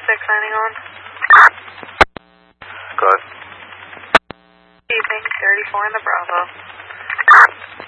signing on. Good. Evening, 34 in the Bravo.